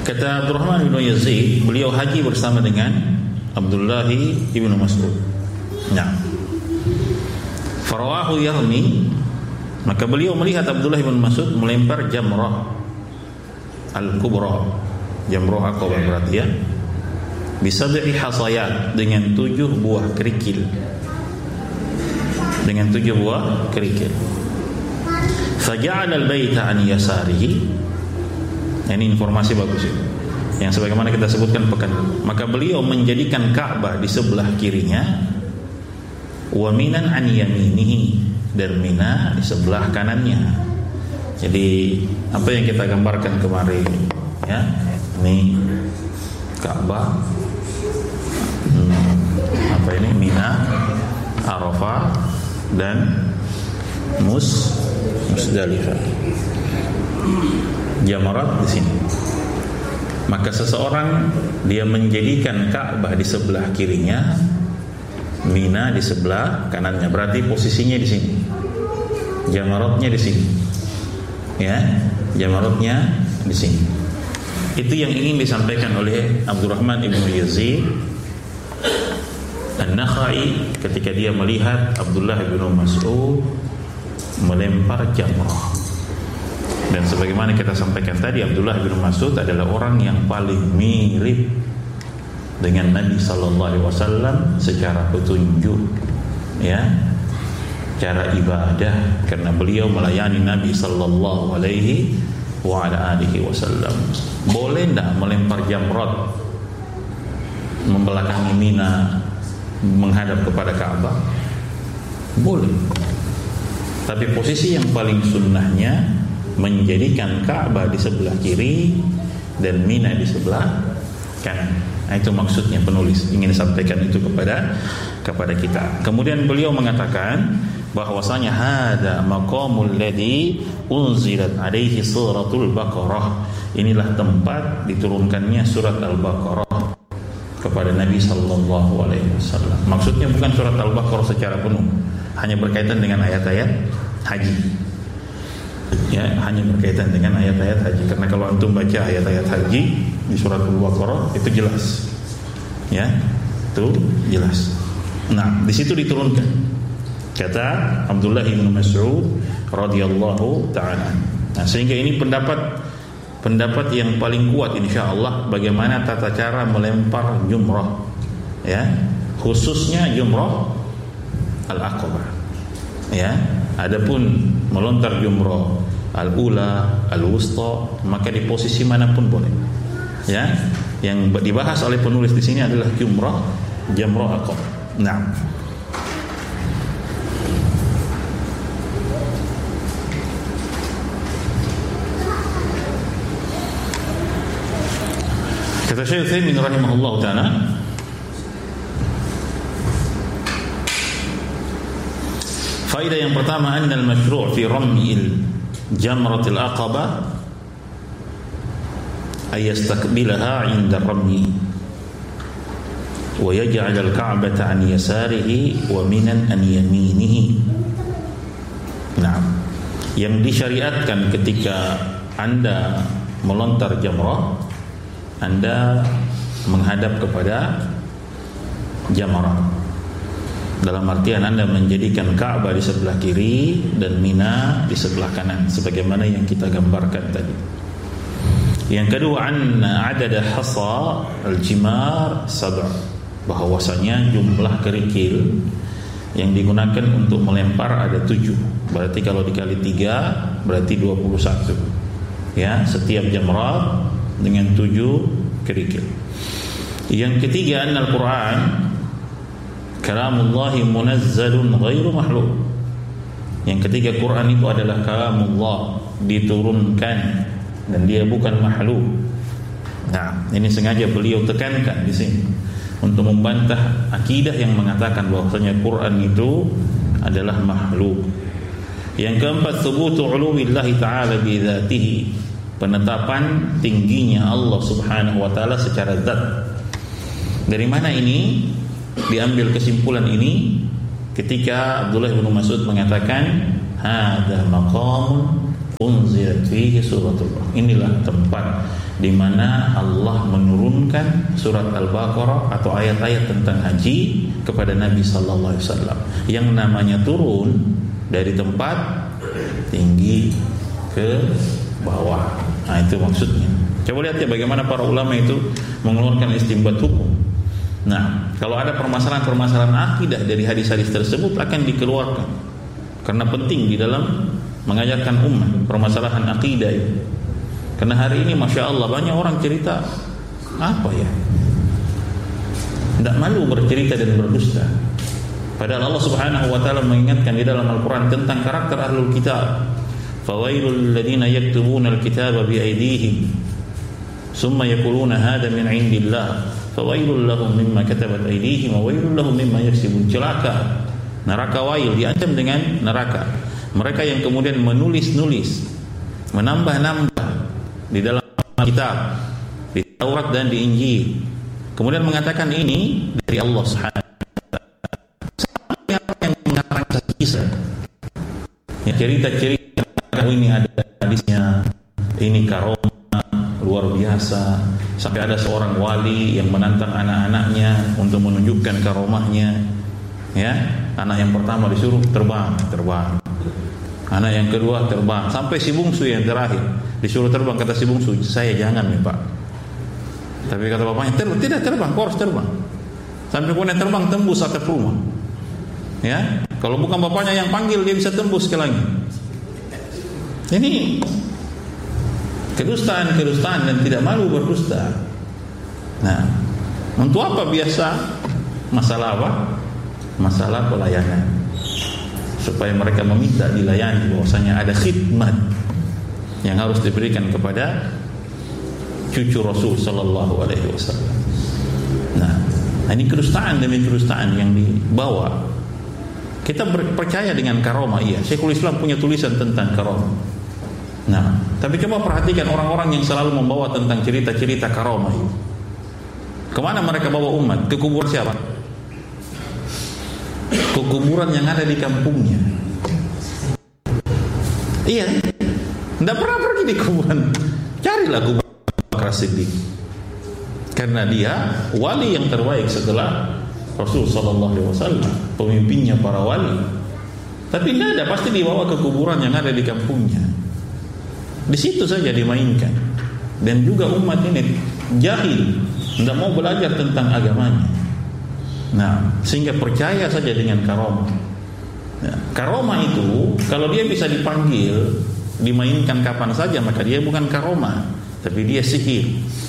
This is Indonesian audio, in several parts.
Kata Abdurrahman bin Yazid, beliau haji bersama dengan Abdullah bin Mas'ud. Nah, farawahu yarmi, maka beliau melihat Abdullah bin Mas'ud melempar jamrah al-kubra, jamrah Aqabah berarti ya, bisab'i hasayat, dengan 7 buah kerikil, dengan 7 buah kerikil. Faja'ala al-baita an yasarihi. Ini informasi bagus ini, yang sebagaimana kita sebutkan pekan lalu. Maka beliau menjadikan Ka'bah di sebelah kirinya, wa minan an yaminihi, dan Mina di sebelah kanannya. Jadi apa yang kita gambarkan kemarin ya, ini Ka'bah, apa ini, Mina, Arafah, dan Musdalifah. Jamarat di sini. Maka seseorang dia menjadikan Ka'bah di sebelah kirinya, Mina di sebelah kanannya. Berarti posisinya di sini. Jamaratnya di sini. Ya, jamaratnya di sini. Itu yang ingin disampaikan oleh Abdurrahman bin Yazid An-Nakhai ketika dia melihat Abdullah bin Mas'ud melempar jamrah. Dan sebagaimana kita sampaikan tadi, Abdullah bin Mas'ud adalah orang yang paling mirip dengan Nabi sallallahu alaihi wasallam secara petunjuk, ya, cara ibadah, karena beliau melayani Nabi sallallahu alaihi wa ala alihi wasallam. Boleh enggak melempar jamrat membelakangi Mina menghadap kepada Ka'bah? Boleh. Tapi posisi yang paling sunnahnya menjadikan Ka'bah di sebelah kiri dan Mina di sebelah kanan. Nah, itu maksudnya penulis ingin sampaikan itu kepada kita. Kemudian beliau mengatakan bahwasanya hada maqamul ladzi unzilat alaihi suratul Baqarah. Inilah tempat diturunkannya surat Al-Baqarah kepada Nabi sallallahu alaihi wasallam. Maksudnya bukan surat Al-Baqarah secara penuh, hanya berkaitan dengan ayat-ayat haji. Ya, hanya berkaitan dengan ayat-ayat haji. Karena kalau antum baca ayat-ayat haji di surat Al-Baqarah itu jelas. Ya, itu jelas. Nah, di situ diturunkan. Kata Abdullah bin Mas'ud radhiyallahu ta'ala. Nah, sehingga ini pendapat yang paling kuat insyaallah bagaimana tata cara melempar jumrah. Ya, khususnya jumrah Al-Aqabah. Ya, adapun melontar jumrah al-ula, al-wusta, maka di posisi manapun boleh. Ya, yang dibahas oleh penulis di sini adalah jamrah Aqabah. Nah, kata Syekh Utsaimin rahimahullah ta'ala, faedah yang pertama, annal masyru' fi ramyil jamratil aqabah ay yastakbilaha 'inda ramyi wa yaj'al al-ka'bata an yasarihi wa minan an yaminihi. Nah, yang disyariatkan ketika Anda melontar jamrah, Anda menghadap kepada jamrah. Dalam artian Anda menjadikan Ka'bah di sebelah kiri dan Mina di sebelah kanan, sebagaimana yang kita gambarkan tadi. Yang kedua, anna adada hasa al-jimar sab'a, bahwasanya jumlah kerikil yang digunakan untuk melempar ada 7. Berarti kalau dikali 3 berarti 21. Ya, setiap jamrat dengan 7 kerikil. Yang ketiga, anna al-Qur'an kalamullahi munazzalun ghairu mahluk. Yang ketiga, Quran itu adalah kalamullah, diturunkan dan dia bukan makhluk. Nah, ini sengaja beliau tekankan di sini untuk membantah akidah yang mengatakan bahwasanya Quran itu adalah makhluk. Yang keempat, thubutu uluwillahi ta'ala bi dzatihi, penetapan tingginya Allah Subhanahu wa taala secara zat. Dari mana ini diambil kesimpulan ini? Ketika Abdullah bin Mas'ud mengatakan hadza maqamun unzilat fihi suratul Baqarah. Inilah tempat di mana Allah menurunkan surat Al-Baqarah atau ayat-ayat tentang haji kepada Nabi sallallahu alaihi wasallam. Yang namanya turun dari tempat tinggi ke bawah. Nah, itu maksudnya. Coba lihat ya bagaimana para ulama itu mengeluarkan istinbat hukum. Nah, kalau ada permasalahan-permasalahan akidah dari hadis-hadis tersebut akan dikeluarkan. Karena penting di dalam mengajarkan umat permasalahan akidah itu. Karena hari ini Masya Allah banyak orang cerita apa ya, tidak malu bercerita dan berdusta. Padahal Allah Subhanahu wa ta'ala mengingatkan di dalam Al-Quran tentang karakter ahlul kitab. Fawailul ladzina yaktubuna al-kitaba biaydihim summa yaquluna hadza min indillah fawailul lahum mimma katabat aydihim wa wailul lahum mimma yaksibun. Celaka, neraka wail, diancam dengan neraka mereka yang kemudian menulis-nulis, menambah-nambah di dalam kitab, di Taurat dan di Injil, kemudian mengatakan ini dari Allah Subhanahu wa ta'ala. Yang mengarang kisah ya, cerita-cerita ini ada hadisnya, ini karomah luar biasa, sampai ada seorang wali yang menantang anak-anaknya untuk menunjukkan karomahnya. Ya, anak yang pertama disuruh terbang, anak yang kedua terbang, sampai si bungsu yang terakhir disuruh terbang. Kata si bungsu, saya jangan nih Pak. Tapi kata bapaknya, tidak terbang, kau harus terbang. Sampai kemudian terbang tembus atap rumah. Ya, kalau bukan bapaknya yang panggil dia bisa tembus ke langit. Ini kedustaan dan tidak malu berdusta. Nah, untuk apa biasa? Masalah apa? Masalah pelayanan, supaya mereka meminta dilayani, bahwasanya ada khidmat yang harus diberikan kepada cucu Rasul sallallahu alaihi wasallam. Nah, ini kedustaan demi kedustaan yang dibawa. Kita percaya dengan karomah, iya. Syekhul Islam punya tulisan tentang karomah. Nah, tapi coba perhatikan orang-orang yang selalu membawa tentang cerita-cerita karomah itu. Kemana mereka bawa umat? Ke kuburan siapa? Ke kuburan yang ada di kampungnya. Iya, tidak pernah pergi di kuburan. Carilah kuburan Bakar Siddiq, karena dia wali yang terbaik setelah Rasul sallallahu alaihi wasallam, pemimpinnya para wali. Tapi tidak ada, pasti dibawa ke kuburan yang ada di kampungnya. Di situ saja dimainkan. Dan juga umat ini jahil, tidak mau belajar tentang agamanya. Nah, sehingga percaya saja dengan karomah. Nah, karomah itu kalau dia bisa dipanggil, dimainkan kapan saja, maka dia bukan karomah, tapi dia sihir.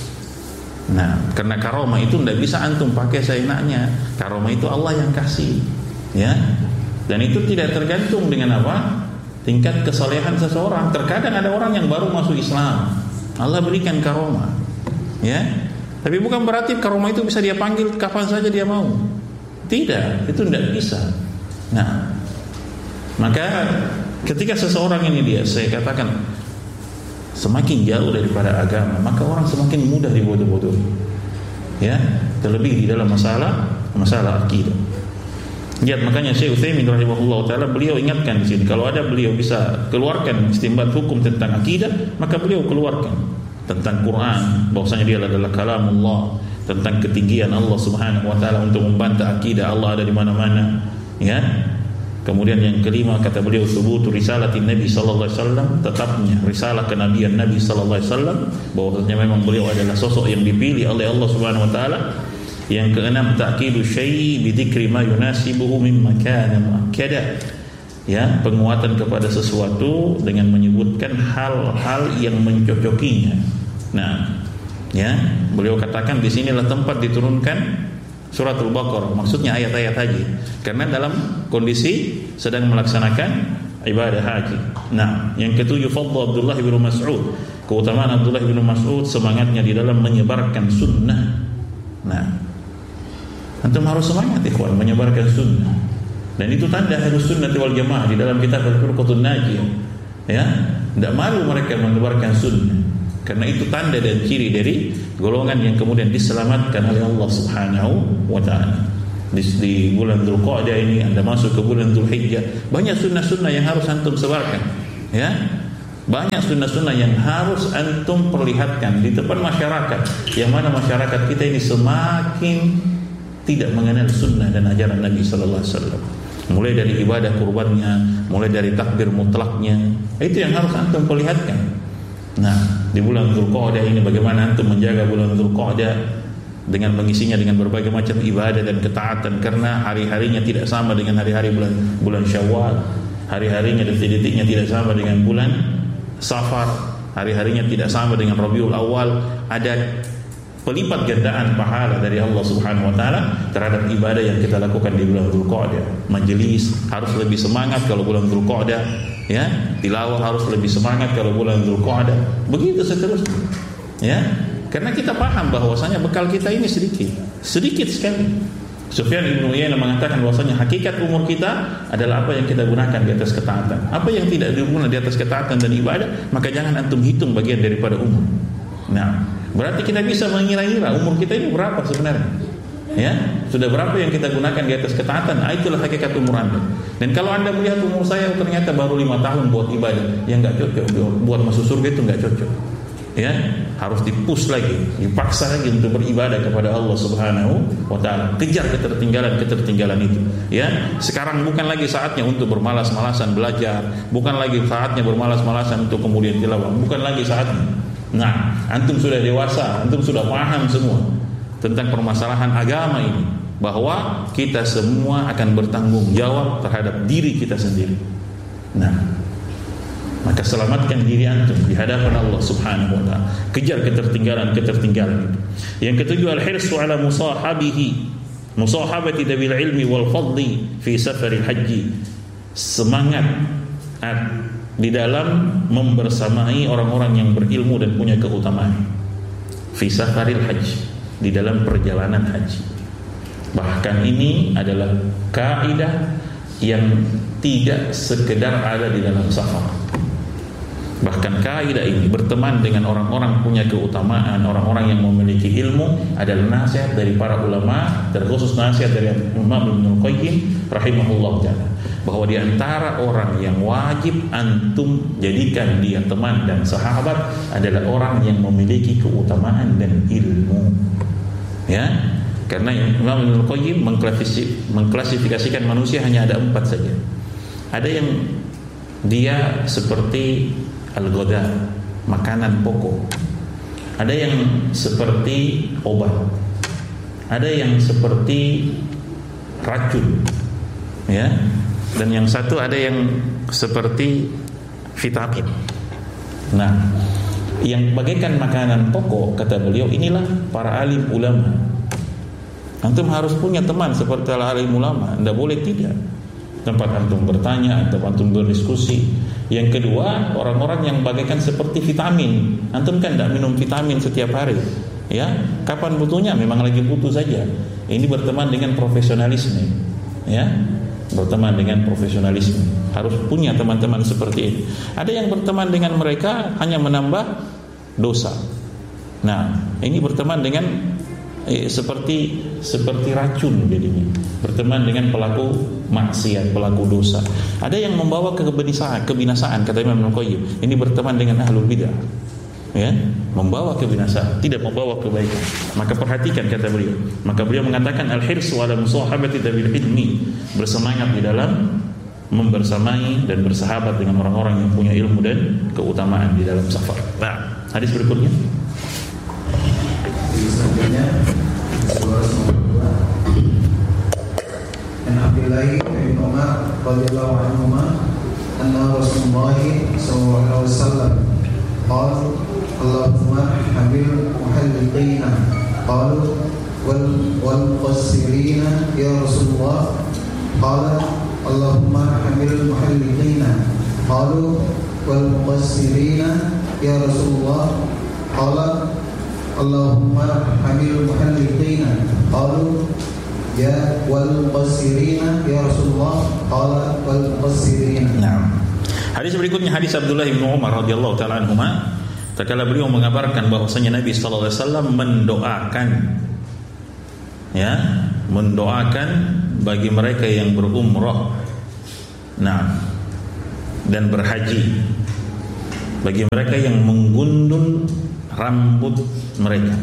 Nah, karena karomah itu tidak bisa antum pakai seenaknya. Karomah itu Allah yang kasih, ya. Dan itu tidak tergantung dengan apa? Tingkat kesalehan seseorang. Terkadang ada orang yang baru masuk Islam, Allah berikan karomah, ya. Tapi bukan berarti karomah itu bisa dia panggil kapan saja dia mau. Tidak, itu tidak bisa. Nah, maka ketika seseorang ini saya katakan semakin jauh daripada agama, maka orang semakin mudah dibodoh-bodohi. Ya, terlebih di dalam masalah akidah. Lihat, makanya Syekh Utsaimin rahimahullah taala beliau ingatkan di sini, kalau ada beliau bisa keluarkan istinbat hukum tentang akidah, maka beliau keluarkan tentang Quran, bahwasanya dia adalah kalamullah, tentang ketinggian Allah Subhanahu wa taala untuk membantah akidah Allah ada di mana-mana, ya. Kemudian yang kelima kata beliau, thubutu risalatin Nabi sallallahu alaihi wasallam, tetapnya risalah kenabian Nabi sallallahu alaihi wasallam, bahwasanya memang beliau adalah sosok yang dipilih oleh Allah Subhanahu wa taala. Yang keenam, ta'kidu syai' bi dzikri ma yunasibuhu mimma kana muakkada, ya, penguatan kepada sesuatu dengan menyebutkan hal-hal yang mencocokinya. Nah, ya, beliau katakan di sinilah tempat diturunkan surat Al-Baqarah, maksudnya ayat-ayat haji, karena dalam kondisi sedang melaksanakan ibadah haji. Nah, yang ketujuh, fadlu Abdullah bin Mas'ud, keutamaan Abdullah bin Mas'ud, semangatnya di dalam menyebarkan sunnah. Nah, antum harus semangat ikhwan menyebarkan sunnah, dan itu tanda Ahlus Sunnah wal Jamaah di dalam kitab Al-Furqatun Najiyah, ya. Tidak malu mereka menyebarkan sunnah, karena itu tanda dan ciri dari golongan yang kemudian diselamatkan oleh Allah Subhanahu wa taala. Di bulan Dzulqa'dah ini Anda masuk ke bulan Dzulhijjah, banyak sunnah-sunnah yang harus antum sebarkan, ya. Banyak sunnah-sunnah yang harus antum perlihatkan di depan masyarakat, yang mana masyarakat kita ini semakin tidak mengenal sunnah dan ajaran Nabi sallallahu alaihi wasallam. Mulai dari ibadah kurbannya, mulai dari takbir mutlaknya, itu yang harus antum perlihatkan. Nah, di bulan Dzulqa'dah ini bagaimana antum menjaga bulan Dzulqa'dah dengan mengisinya dengan berbagai macam ibadah dan ketaatan, karena hari-harinya tidak sama dengan hari-hari bulan Syawal, hari-harinya detik-detiknya tidak sama dengan bulan Safar, hari-harinya tidak sama dengan Rabiul Awal. Ada pelipat gandaan pahala dari Allah Subhanahu wa taala terhadap ibadah yang kita lakukan di bulan Dzulqa'dah. Majelis harus lebih semangat kalau bulan Dzulqa'dah, ya. Tilawah harus lebih semangat kalau bulan Dzulqa'dah. Begitu seterusnya. Ya. Karena kita paham bahwasanya bekal kita ini sedikit sekali. Sufyan bin Uyainah mengatakan bahwasanya hakikat umur kita adalah apa yang kita gunakan di atas ketaatan. Apa yang tidak digunakan di atas ketaatan dan ibadah, maka jangan antum hitung bagian daripada umur. Nah, berarti kita bisa mengira-ngira umur kita ini berapa sebenarnya. Ya, sudah berapa yang kita gunakan di atas ketaatan? Itulah hakikat umur Anda. Dan kalau Anda melihat umur saya ternyata baru 5 tahun buat ibadah, yang enggak cocok, buat masuk surga itu enggak cocok. Ya, harus dipus lagi, dipaksa lagi untuk beribadah kepada Allah Subhanahu wa taala. Kejar ketertinggalan itu. Ya, sekarang bukan lagi saatnya untuk bermalas-malasan belajar, bukan lagi saatnya bermalas-malasan untuk kemudian tilawah, bukan lagi saatnya. Nah, antum sudah dewasa, antum sudah paham semua tentang permasalahan agama ini, bahwa kita semua akan bertanggung jawab terhadap diri kita sendiri. Nah, maka selamatkan diri antum di hadapan Allah Subhanahu wa taala. Kejar ketertinggalan itu. Yang ketujuh, al-hirsu ala musahabati dabil ilmi wal fadli fi safaril haji. Semangat di dalam membersamai orang-orang yang berilmu dan punya keutamaan. Fi safaril haji, di dalam perjalanan haji. Bahkan ini adalah kaidah yang tidak sekedar ada di dalam safar. Bahkan kaidah ini berteman dengan orang-orang punya keutamaan, orang-orang yang memiliki ilmu, adalah nasihat dari para ulama, terkhusus nasihat dari Imam Ibnul Qayyim rahimahullah ta'ala, bahwa di antara orang yang wajib antum jadikan dia teman dan sahabat adalah orang yang memiliki keutamaan dan ilmu. Ya, karena Imam Ibnul Qayyim mengklasifikasikan manusia hanya ada 4 saja. Ada yang dia seperti al-ghoda, makanan pokok. Ada yang seperti obat. Ada yang seperti racun. Ya. Dan yang satu ada yang seperti vitamin. Nah, yang bagaikan makanan pokok, kata beliau, inilah para alim ulama. Antum harus punya teman seperti alim ulama. Anda boleh tidak tempat antum bertanya, tempat antum berdiskusi. Yang kedua, orang-orang yang bagaikan seperti vitamin. Antum kan tidak minum vitamin setiap hari, ya. Kapan butuhnya? Memang lagi butuh saja. Ini berteman dengan profesionalisme, ya. Berteman dengan profesionalisme. Harus punya teman-teman seperti ini. Ada yang berteman dengan mereka hanya menambah dosa. Nah, ini berteman dengan seperti racun jadinya. Berteman dengan pelaku maksiat, pelaku dosa. Ada yang membawa ke kebinasaan, kata Imam Al-Qayyim. Ini berteman dengan ahlul bidah. Ya, membawa kebinasaan, tidak membawa kebaikan. Maka perhatikan, kata beliau. Maka beliau mengatakan al-hirsu ala musahabati dabil ilmi, bersemangat di dalam membersamai dan bersahabat dengan orang-orang yang punya ilmu dan keutamaan di dalam safar. Nah, hadis berikutnya. Selanjutnya surah 92. An Abdullah bin Umar radhiyallahu anhuma anna Rasulullah sallallahu alaihi wasallam qala Allahumma hamil muhalliqina qalu wal muqassirina ya Rasulullah qala Allahumma hamil muhalliqina qalu wal muqassirina ya Rasulullah qala Allahumma hamil muhalliqina qalu ya wal muqassirina ya Rasulullah qala wal muqassirina. Nah, hadis berikutnya hadis Abdullah bin Umar radhiyallahu taala anhuma, tatkala beliau mengabarkan bahwasanya Nabi sallallahu alaihi wasallam mendoakan bagi mereka yang berumrah, nah, dan berhaji, bagi mereka yang menggundul rambut mereka.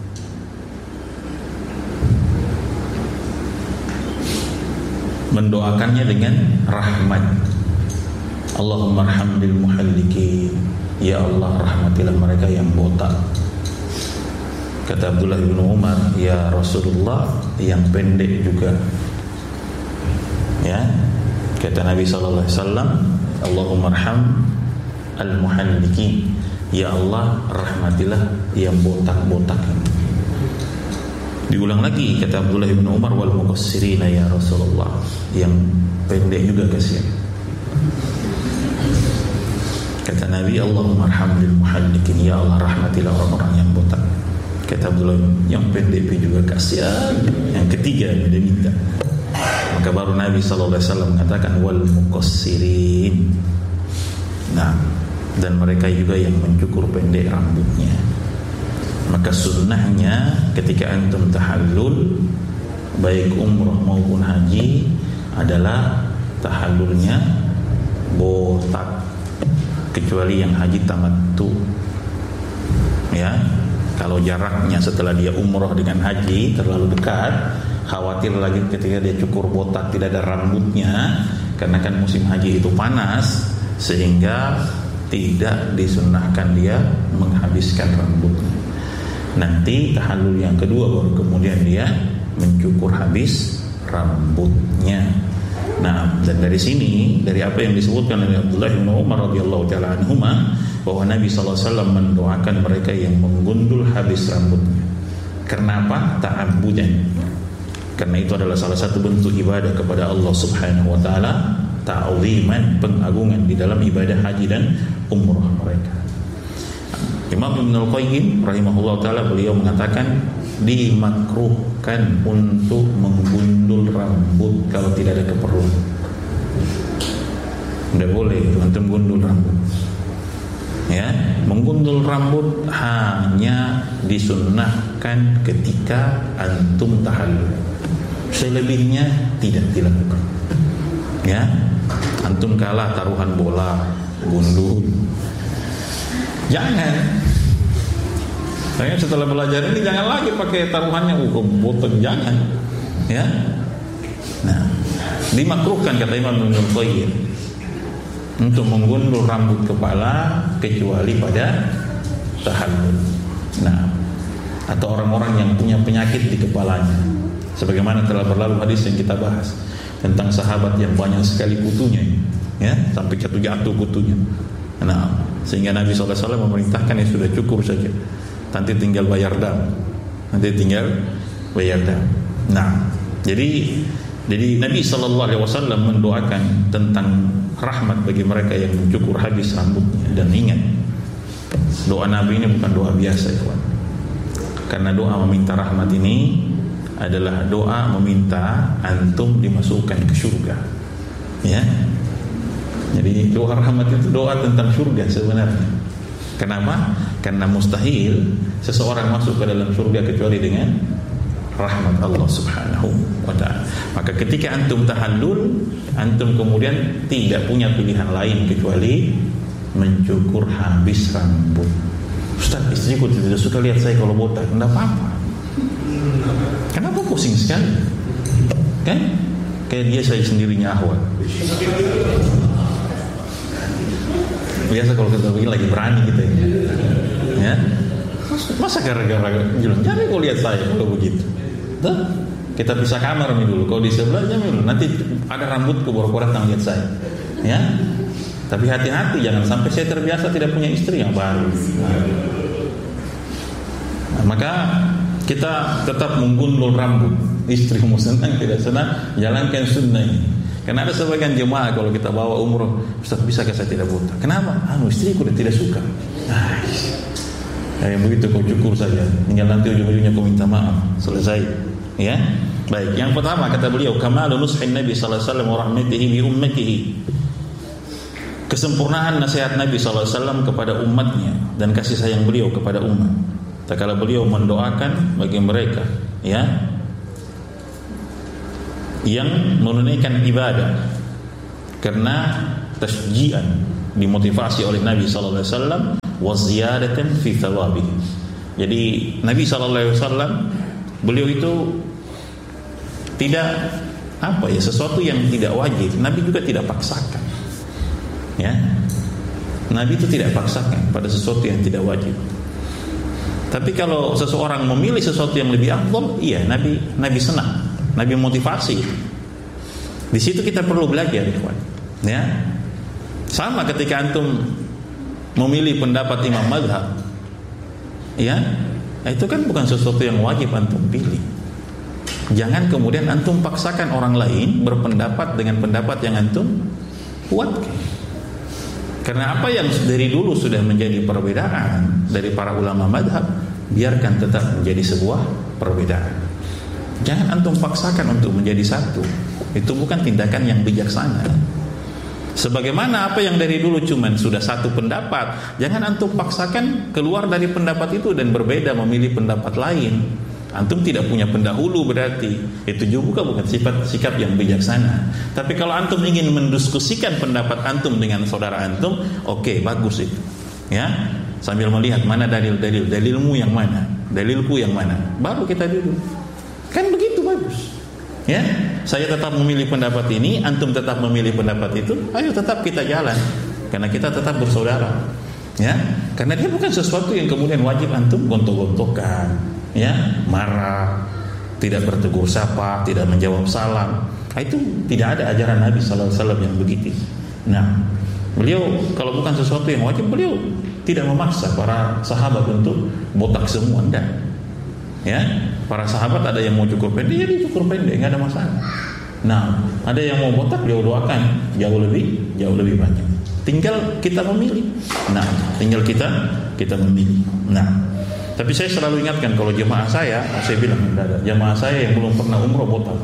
Mendoakannya dengan rahmat. Allahumma arhamil muhallikin, ya Allah rahmatilah mereka yang botak. Kata Abdullah bin Umar, ya Rasulullah, yang pendek juga. Ya, kata Nabi sallallahu alaihi wasallam, Allahumma arham al-muhallikin, ya Allah rahmatilah yang botak-botak. Diulang lagi kata Abdullah bin Umar, wal muqassirina ya Rasulullah, yang pendek juga kasihan. Kata Nabi, Allahumma arhamil muhallikin, ya Allah rahmatilah orang-orang yang botak. Kata Abdullah, yang pendek juga kasihan. Yang ketiga dia minta. Maka baru Nabi sallallahu alaihi wasallam mengatakan wal muqassirin. Nah, dan mereka juga yang mencukur pendek rambutnya. Maka sunnahnya ketika antum tahallul, baik umrah maupun haji, adalah tahallulnya botak, kecuali yang haji tamattu. Ya, kalau jaraknya setelah dia umrah dengan haji terlalu dekat, khawatir lagi ketika dia cukur botak tidak ada rambutnya, karena kan musim haji itu panas, sehingga tidak disunnahkan dia menghabiskan rambutnya. Nanti tahallul yang kedua baru kemudian dia mencukur habis rambutnya. Nah, dan dari sini, dari apa yang disebutkan oleh Abdullah bin Umar radhiyallahu taala anhuma, bahwa Nabi sallallahu alaihi wasallam mendoakan mereka yang menggundul habis rambutnya. Kenapa? Ta'abbudan. Karena itu adalah salah satu bentuk ibadah kepada Allah Subhanahu wa taala, ta'ziman, pengagungan di dalam ibadah haji dan umrah mereka. Imam Ibnul Qayyim rahimahullah ta'ala, beliau mengatakan dimakruhkan untuk menggundul rambut kalau tidak ada keperluan. Tidak boleh antum gundul rambut. Ya, menggundul rambut hanya disunnahkan ketika antum tahallul. Selebihnya tidak dilakukan. Ya, antum kalah taruhan bola, gundul. Jangan. Saya setelah belajar ini jangan lagi pakai taruhannya botak, jangan. Ya. Nah, dimakruhkan kata Imam Ibnul Qayyim untuk menggundul rambut kepala kecuali pada tahallul. Nah, atau orang-orang yang punya penyakit di kepalanya. Sebagaimana telah berlalu hadis yang kita bahas tentang sahabat yang banyak sekali kutunya, ya, sampai jatuh kutunya. Nah, sehingga Nabi SAW memerintahkan yang sudah cukur saja. Nanti tinggal bayar dam. Nah, jadi Nabi SAW mendoakan tentang rahmat bagi mereka yang mencukur habis rambutnya. Dan ingat, doa Nabi ini bukan doa biasa, ikhwan. Karena doa meminta rahmat ini adalah doa meminta antum dimasukkan ke surga. Ya. Jadi doa rahmat itu doa tentang surga sebenarnya. Kenapa? Karena mustahil seseorang masuk ke dalam surga kecuali dengan rahmat Allah Subhanahu wa ta'ala. Maka ketika antum tahallul, antum kemudian tidak punya pilihan lain kecuali mencukur habis rambut. Ustaz, istriku tidak suka lihat saya kalau botak. Tidak apa-apa. Kenapa pusing sekali? Kan? Kayak dia saya sendirinya ahwat. Biasa kalau kita begini lagi berani kita ini. Ya. Masa gara-gara bilang, jangan kau lihat saya kalau begitu. Tuh, kita pisah kamar nih dulu. Kalau di sebelahnya dulu, nanti ada rambutku baru datang lihat saya. Ya. Tapi hati-hati jangan sampai saya terbiasa tidak punya istri yang baru. Nah, maka kita tetap menggundul rambut. Istrimu senang tidak senang, jalankan sunnah ini. Karena ada sebagian jemaah kalau kita bawa umroh, Ustaz, bisakah saya tidak botak? Kenapa? Istriku tidak suka. Yang begitu kau cukur saja, tinggal nanti ujung-ujungnya kau minta maaf, selesai. Ya, baik. Yang pertama kata beliau, kamalu nushin Nabi sallallahu alaihi wasallam wa rahmatihi bi ummatihi. Kesempurnaan nasihat Nabi sallallahu alaihi wasallam kepada umatnya dan kasih sayang beliau kepada umat. Tatkala beliau mendoakan bagi mereka, ya, yang menunaikan ibadah karena tasjian, dimotivasi oleh Nabi sallallahu alaihi wasallam wa ziyadatan fi thawabi. Jadi Nabi sallallahu alaihi wasallam beliau itu tidak sesuatu yang tidak wajib Nabi juga tidak paksakan. Ya. Nabi itu tidak paksakan pada sesuatu yang tidak wajib. Tapi kalau seseorang memilih sesuatu yang lebih afdal, iya Nabi senang, Nabi motivasi. Di situ kita perlu belajar, ikhwan. Ya. Sama ketika antum memilih pendapat imam mazhab, ya, itu kan bukan sesuatu yang wajib antum pilih. Jangan kemudian antum paksakan orang lain berpendapat dengan pendapat yang antum kuatkan. Karena apa yang dari dulu sudah menjadi perbedaan dari para ulama madhab, biarkan tetap menjadi sebuah perbedaan. Jangan antum paksakan untuk menjadi satu. Itu bukan tindakan yang bijaksana. Sebagaimana apa yang dari dulu cuman sudah satu pendapat, jangan antum paksakan keluar dari pendapat itu dan berbeda memilih pendapat lain. Antum tidak punya pendahulu berarti. Itu juga bukan sikap yang bijaksana. Tapi kalau antum ingin mendiskusikan pendapat antum dengan saudara antum, oke, bagus itu. Ya, sambil melihat mana dalilmu yang mana, dalilku yang mana, baru kita duduk. Kan begitu bagus. Ya, saya tetap memilih pendapat ini, antum tetap memilih pendapat itu. Ayo tetap kita jalan, karena kita tetap bersaudara. Ya, karena dia bukan sesuatu yang kemudian wajib antum gontok-gontokan, ya, marah, tidak bertegur sapa, tidak menjawab salam. Itu tidak ada ajaran Nabi sallallahu alaihi wasallam yang begitu. Nah, beliau kalau bukan sesuatu yang wajib, beliau tidak memaksa para sahabat untuk botak semua, enggak. Ya, para sahabat ada yang mau cukur pendek, ya dia cukur pendek, enggak ada masalah. Nah, ada yang mau botak, dia doakan jauh lebih banyak. Tinggal kita memilih. Nah, tinggal kita memilih. Nah, tapi saya selalu ingatkan kalau jemaah saya bilang ada jemaah saya yang belum pernah umroh botak.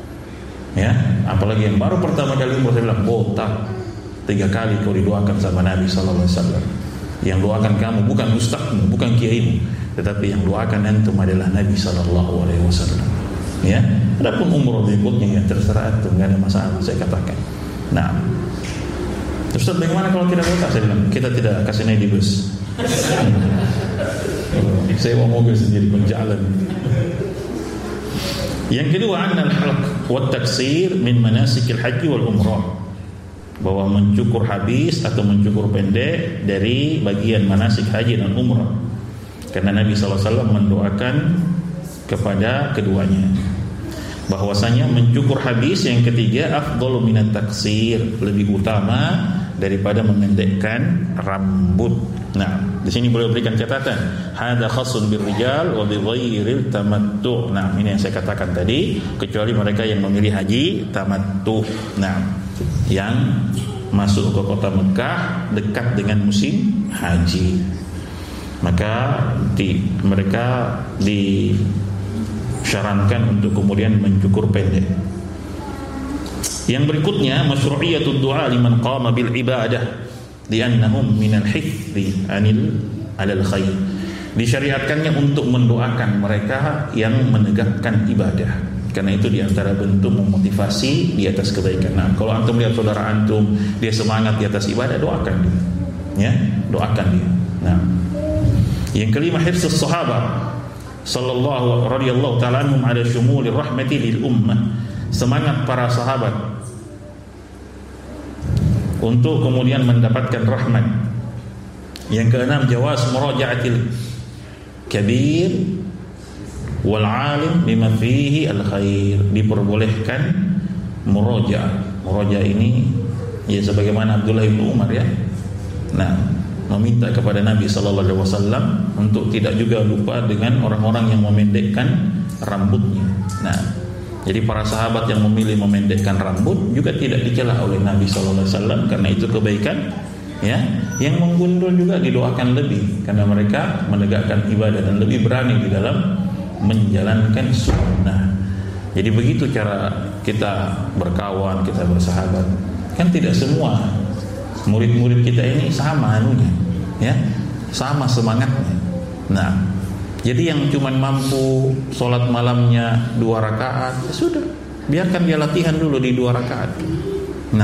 Ya, apalagi yang baru pertama kali umroh, saya bilang botak 3 kali kau didoakan sama Nabi sallallahu alaihi wasallam. Yang doakan kamu bukan ustazmu, bukan kiaimu, tetapi yang doakan antum adalah Nabi sallallahu alaihi wasallam. Ya, adapun umroh berikutnya ya terserah antum, enggak ada masalah, saya katakan. Nah, terus bagaimana kalau tidak botak? Saya bilang kita tidak kasih naik di bus. Sewa mobil sendiri berjalan. Yang kedua, annal halq wa taksir min manasikil haji wal umrah, bahwa mencukur habis atau mencukur pendek dari bagian manasik haji dan umrah. Karena Nabi SAW mendoakan kepada keduanya, bahwasanya mencukur habis yang ketiga afdalu minat taksir, lebih utama daripada memendekkan rambut. Nah, di sini boleh berikan catatan, hada khasun birrijal wa bi ghairil tamattu'. Nah, ini yang saya katakan tadi, kecuali mereka yang memilih haji tamattu'. Nah, yang masuk ke kota Mekah dekat dengan musim haji, maka mereka disyarankan untuk kemudian mencukur pendek. Yang berikutnya, masyru'iyatud du'a liman qama bil ibadah li'annahum minal hifdhi alal khair. Disyariatkannya untuk mendoakan mereka yang menegakkan ibadah, karena itu diantara bentuk memotivasi di atas kebaikan. Nah, kalau antum lihat saudara antum dia semangat di atas ibadah, doakan dia, ya, doakan dia. Nah, yang kelima, hifdzus sahabat sallallahu radhiyallahu ta'ala anhum ala syumulir rahmati lil ummah, semangat para sahabat untuk kemudian mendapatkan rahmat. Yang keenam, jawaz muraja'atil kabir wal alim bima fihi al khair, diperbolehkan muraja ini ya sebagaimana Abdullah bin Umar, ya. Nah, meminta kepada Nabi sallallahu alaihi wasallam untuk tidak juga lupa dengan orang-orang yang memendekkan rambutnya. Nah, jadi para sahabat yang memilih memendekkan rambut juga tidak dicela oleh Nabi sallallahu alaihi wasallam, karena itu kebaikan, ya. Yang menggundul juga didoakan lebih, karena mereka menegakkan ibadah dan lebih berani di dalam menjalankan sunnah. Jadi begitu cara kita berkawan, kita bersahabat. Kan tidak semua murid-murid kita ini sama anunya, ya, sama semangatnya. Nah, jadi yang cuman mampu sholat malamnya 2 rakaat, ya sudah, biarkan dia latihan dulu di 2 rakaat. Nah,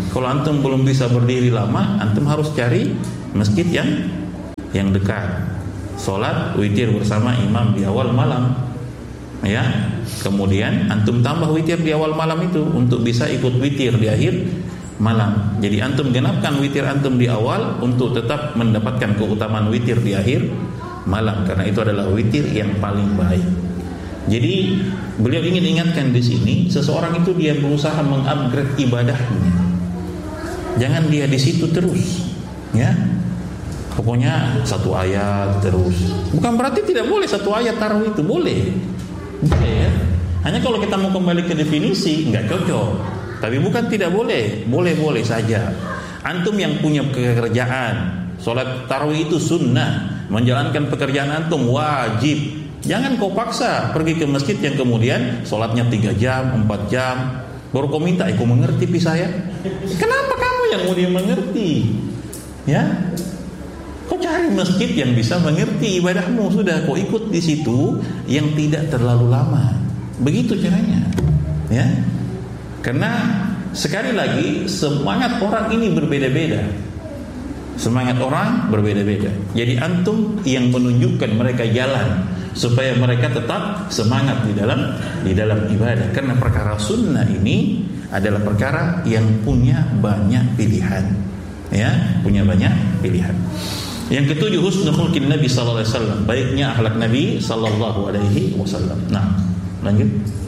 Kalau antum belum bisa berdiri lama, antum harus cari masjid yang dekat. Salat witir bersama imam di awal malam. Ya. Kemudian antum tambah witir di awal malam itu untuk bisa ikut witir di akhir malam. Jadi antum genapkan witir antum di awal untuk tetap mendapatkan keutamaan witir di akhir malam, karena itu adalah witir yang paling baik. Jadi beliau ingin ingatkan di sini, seseorang itu dia berusaha mengupgrade ibadahnya. Jangan dia di situ terus, ya. Pokoknya satu ayat terus. Bukan berarti tidak boleh satu ayat tarawih itu, boleh. Boleh ya. Hanya kalau kita mau kembali ke definisi nggak cocok. Tapi bukan tidak boleh, boleh-boleh saja. Antum yang punya pekerjaan, sholat tarawih itu sunnah, menjalankan pekerjaan antum wajib. Jangan kau paksa pergi ke masjid yang kemudian sholatnya 3 jam, 4 jam, baru kau minta, kau mengerti pi saya? Kenapa kamu yang mau dia mengerti? Ya, kau cari masjid yang bisa mengerti ibadahmu, sudah kau ikut di situ yang tidak terlalu lama. Begitu caranya, ya. Karena sekali lagi semangat orang ini berbeda-beda. Semangat orang berbeda-beda. Jadi antum yang menunjukkan mereka jalan supaya mereka tetap semangat di dalam ibadah. Karena perkara sunnah ini adalah perkara yang punya banyak pilihan. Ya, punya banyak pilihan. Yang ketujuh, husnul khuluqin Nabi sallallahu alaihi wasallam, baiknya akhlak Nabi sallallahu alaihi wasallam. Nah, lanjut.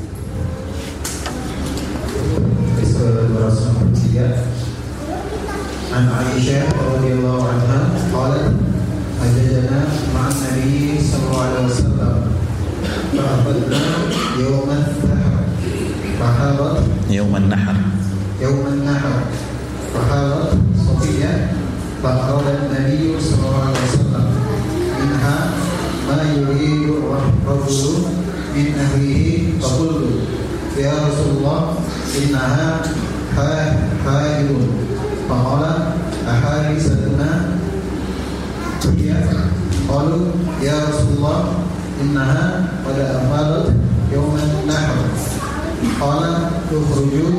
An Aisyah radhiyallahu anha qalat hajjana ma'an Nabi sallallahu alaihi wasallam fa'abadna yawman nahar fahabat yawman nahar fahabat Safiyah fa'arada Nabi sallallahu alaihi wasallam minha ma yuridu rajulu min ahlihi faqultu ya Rasulullah innaha haidun faqala aharisatuna ya qalu ya Rasulullah innaha qad afadat yawman nahr qala tukhruju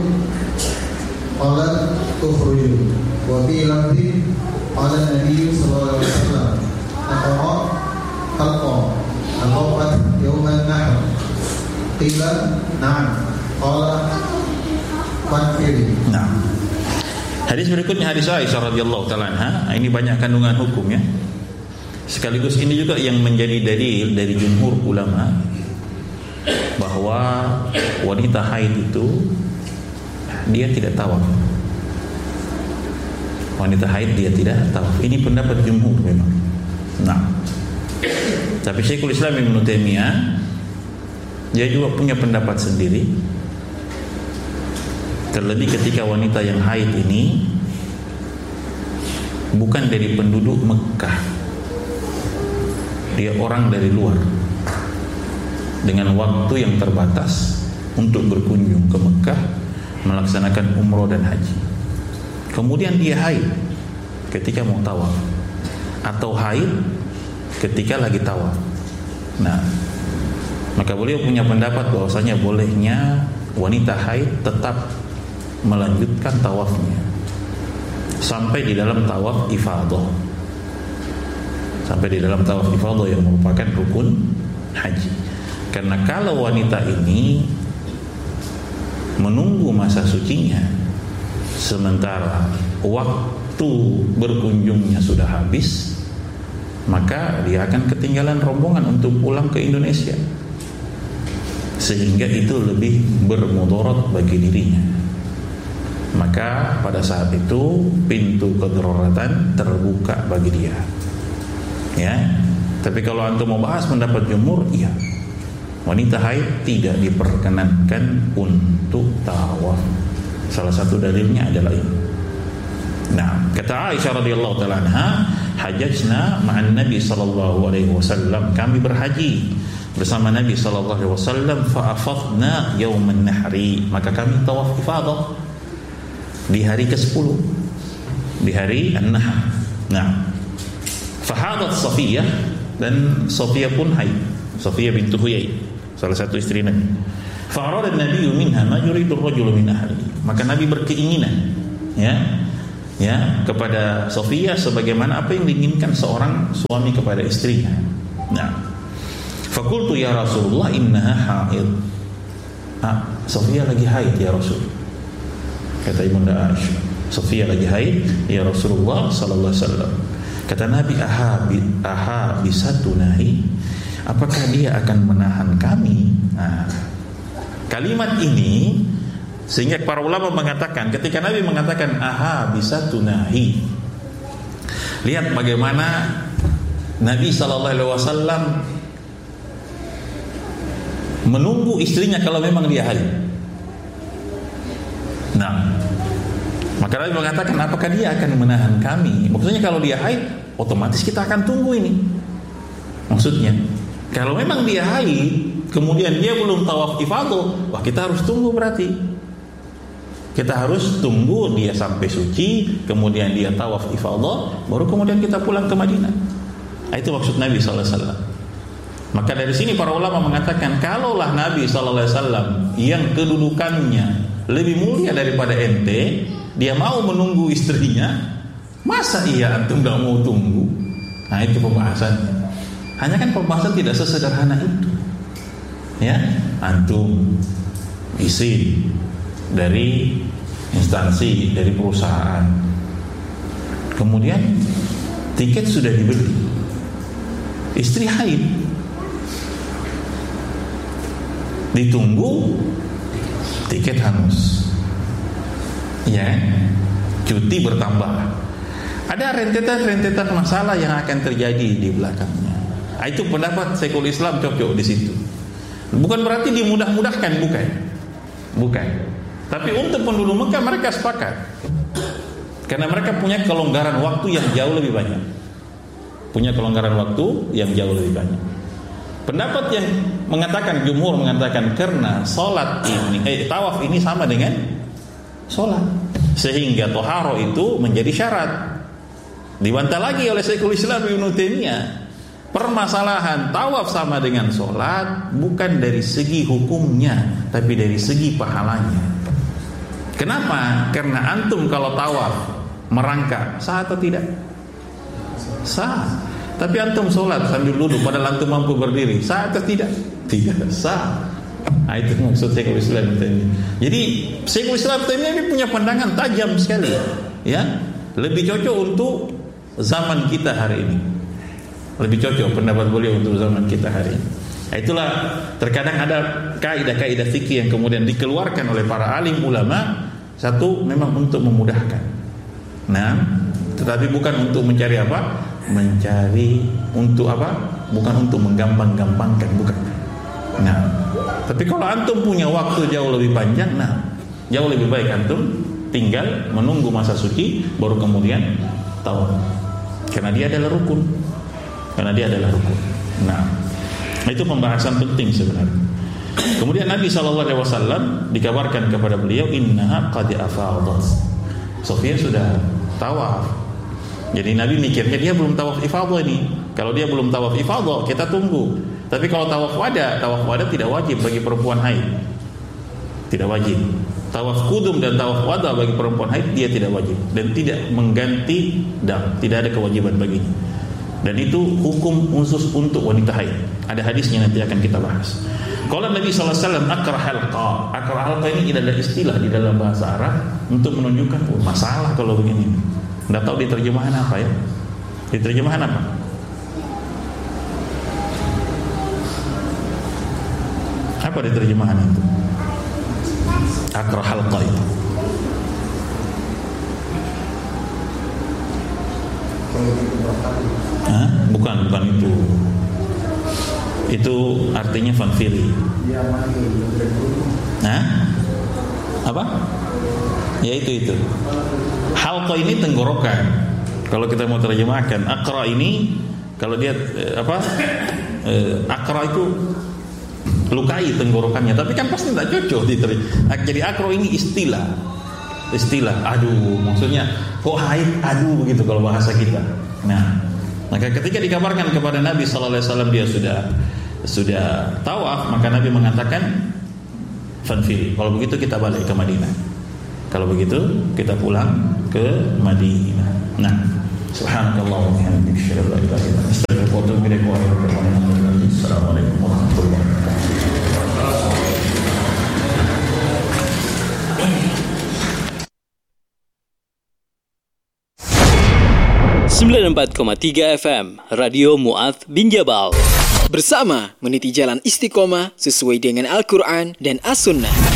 wa fi lafzi qala Nabi sallallahu alaihi wasallam aqra aqat yawman nahr qila na'am qala qanfiri. Nah, hadis berikutnya hadis Aisyah radhiyallahu taala anha. Ini banyak kandungan hukumnya. Sekaligus ini juga yang menjadi dalil dari jumhur ulama bahwa wanita haid itu dia tidak tawaf. Wanita haid dia tidak tawaf. Ini pendapat jumhur memang. Nah, tapi Syekhul Islam Ibnu Taimiyah dia juga punya pendapat sendiri. Terlebih ketika wanita yang haid ini bukan dari penduduk Mekah, dia orang dari luar dengan waktu yang terbatas untuk berkunjung ke Mekah melaksanakan umroh dan haji. Kemudian dia haid ketika mau tawaf, atau haid ketika lagi tawaf. Nah, maka beliau punya pendapat bahwasanya bolehnya wanita haid tetap melanjutkan tawafnya sampai di dalam tawaf ifadah, sampai di dalam tawaf ifadah yang merupakan rukun haji. Karena kalau wanita ini menunggu masa sucinya sementara waktu berkunjungnya sudah habis, maka dia akan ketinggalan rombongan untuk pulang ke Indonesia, sehingga itu lebih bermudarat bagi dirinya. Maka pada saat itu pintu kedaruratan terbuka bagi dia. Ya. Tapi kalau antum mau bahas pendapat jumhur, iya, wanita haid tidak diperkenankan untuk tawaf. Salah satu dalilnya adalah ini. Nah, kata Aisyah radhiyallahu taala anha, hajjna ma'an Nabi sallallahu alaihi wasallam, kami berhaji bersama Nabi sallallahu alaihi wasallam, fa afadna yauman nahri, maka kami tawaf ifadah di hari ke-10, di hari An-Nahr. Nah, fahadat Safiyah, dan Safiyah pun haid, Safiyah bintu Huyai, salah satu istri Nabi. Fa'arada Nabi minha ma yuridu ar-rajulu min ahli, maka Nabi berkeinginan kepada Sofia sebagaimana apa yang diinginkan seorang suami kepada istrinya. Nah, fakultu ya Rasulullah innaha haid. Sofia lagi haid ya Rasul. Kata Ibunda Aisyah, Sofia lagi haid ya Rasulullah sallallahu alaihi wasallam. Kata Nabi, aha bisatunahi, apakah dia akan menahan kami? Nah, kalimat ini sehingga para ulama mengatakan ketika Nabi mengatakan aha bisatunahi, lihat bagaimana Nabi sallallahu alaihi wasallam menunggu istrinya kalau memang dia haid. Nah, maka Nabi mengatakan apakah dia akan menahan kami? Maksudnya kalau dia haid, otomatis kita akan tunggu ini. Maksudnya, kalau memang dia haid, kemudian dia belum tawaf ifadah, wah kita harus tunggu berarti. Kita harus tunggu dia sampai suci, kemudian dia tawaf ifadah, baru kemudian kita pulang ke Madinah. Itu maksud Nabi sallallahu alaihi wasallam. Maka dari sini para ulama mengatakan kalaulah Nabi sallallahu alaihi wasallam yang kedudukannya lebih mulia daripada ente, dia mau menunggu istrinya, masa iya antum tidak mau tunggu? Nah itu pembahasannya. Hanya kan pembahasan tidak sesederhana itu. Ya, antum izin dari instansi, dari perusahaan, kemudian tiket sudah dibeli, istri haid, ditunggu tiket hangus, ya, cuti bertambah, ada rentetan masalah yang akan terjadi di belakangnya. Itu pendapat Syekhul Islam cocok di situ. Bukan berarti dimudah-mudahkan, bukan. Tapi untuk penduduk Mekah mereka sepakat, karena mereka punya kelonggaran waktu yang jauh lebih banyak. Pendapat yang mengatakan, jumhur mengatakan karena salat ini, tawaf ini sama dengan salat, sehingga toharo itu menjadi syarat. Dibantah lagi oleh Syekhul Islam Ibnu Taimiyah, permasalahan tawaf sama dengan salat bukan dari segi hukumnya, tapi dari segi pahalanya. Kenapa? Karena antum kalau tawaf merangkak sah atau tidak? Sah. Tapi antum sholat sambil duduk padahal antum mampu berdiri, sah atau tidak? Tidak sah. Nah, itu maksud Syekhul Islam Taimiyah. Jadi Syekhul Islam Taimiyah ini punya pandangan tajam sekali, ya. Lebih cocok untuk zaman kita hari ini. Lebih cocok pendapat beliau untuk zaman kita hari ini. Nah, itulah terkadang ada kaidah-kaidah fikih yang kemudian dikeluarkan oleh para alim ulama, satu memang untuk memudahkan. Nah, tetapi bukan untuk mencari apa? Mencari untuk apa? Bukan untuk menggampang-gampangkan, bukan. Nah, tapi kalau antum punya waktu jauh lebih panjang, nah, jauh lebih baik antum tinggal menunggu masa suci baru kemudian tawaf. Karena dia adalah rukun. Nah, itu pembahasan penting sebenarnya. Kemudian Nabi SAW dikabarkan kepada beliau, innaha qad afadat. Sofia sudah tawaf. Jadi Nabi mikirnya dia belum tawaf ifadah ini. Kalau dia belum tawaf ifadah, kita tunggu. Tapi kalau tawaf wada tidak wajib bagi perempuan haid. Tidak wajib. Tawaf kudum dan tawaf wada bagi perempuan haid dia tidak wajib dan tidak mengganti dam, tidak ada kewajiban baginya. Dan itu hukum khusus untuk wanita haid. Ada hadisnya nanti akan kita bahas. Kalau Nabi sallallahu alaihi wasallam akra halqa ini adalah istilah di dalam bahasa Arab untuk menunjukkan masalah kalau begini. Nggak tahu diterjemahan apa ya? Diterjemahan apa? Apa diterjemahan itu? Akra halqa itu. Bukan itu. Itu artinya fanfili. Apa? Ya itu. Halqa ini tenggorokan. Kalau kita mau terjemahkan, akra ini kalau dia akra itu lukai tenggorokannya, tapi kan pasti tidak cocok diterjemah. Jadi akra ini istilah. Aduh, maksudnya kok haid, aduh begitu kalau bahasa kita. Nah, maka ketika dikabarkan kepada Nabi sallallahu alaihi wasallam dia sudah tawaf, maka Nabi mengatakan fanfil. Kalau begitu kita balik ke Madinah. Kalau begitu kita pulang ke Madinah. Nah, subhanakallah wa bihamdika asyhadu an la ilaha illa anta astaghfiruka wa atubu ilaik. Assalamualaikum warahmatullahi wabarakatuh. 94,3 FM Radio Mu'adz bin Jabal. Bersama meniti jalan istiqomah sesuai dengan Al-Quran dan As-Sunnah.